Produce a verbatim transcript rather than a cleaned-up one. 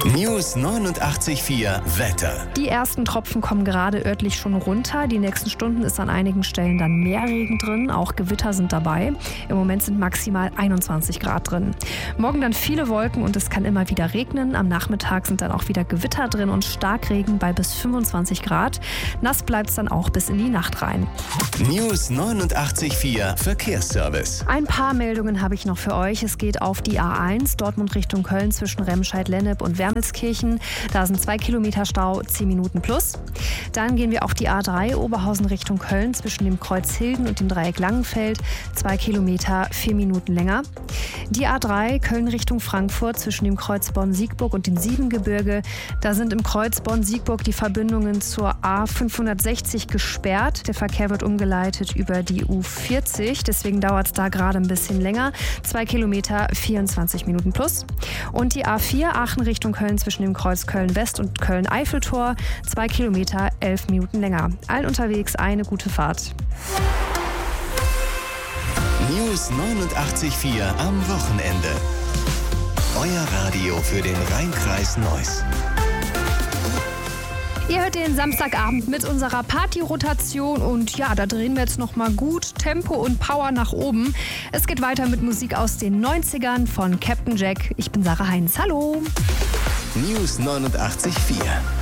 News neunundachtzig Komma vier Wetter. Die ersten Tropfen kommen gerade örtlich schon runter. Die nächsten Stunden ist an einigen Stellen dann mehr Regen drin. Auch Gewitter sind dabei. Im Moment sind maximal einundzwanzig Grad drin. Morgen dann viele Wolken und es kann immer wieder regnen. Am Nachmittag sind dann auch wieder Gewitter drin und Starkregen bei bis fünfundzwanzig Grad. Nass bleibt es dann auch bis in die Nacht rein. News neunundachtzig Komma vier Verkehrsservice. Ein paar Meldungen habe ich noch für euch. Es geht auf die A eins, Dortmund Richtung Köln zwischen Remscheid-Lennep und Wermelskirchen. Da sind zwei Kilometer Stau, zehn Minuten plus. Dann gehen wir auf die A drei, Oberhausen Richtung Köln zwischen dem Kreuz Hilden und dem Dreieck Langenfeld. zwei Kilometer, vier Minuten länger. Die A drei, Köln Richtung Frankfurt zwischen dem Kreuz Bonn-Siegburg und dem Siebengebirge. Da sind im Kreuz Bonn-Siegburg die Verbindungen zur A fünfhundertsechzig gesperrt. Der Verkehr wird umgeleitet über die U vierzig. Deswegen dauert es da gerade ein bisschen länger. zwei Kilometer, vierundzwanzig Minuten plus. Und die A vier, Aachen Richtung Köln zwischen dem Kreuz Köln-West und Köln-Eiffeltor. zwei Kilometer, elf Minuten länger. Allen unterwegs eine gute Fahrt. News neunundachtzig Komma vier am Wochenende. Euer Radio für den Rhein-Kreis Neuss. Ihr hört den Samstagabend mit unserer Party-Rotation und ja, da drehen wir jetzt nochmal gut Tempo und Power nach oben. Es geht weiter mit Musik aus den neunzigern von Captain Jack. Ich bin Sarah Heinz. Hallo! News neunundachtzig Komma vier.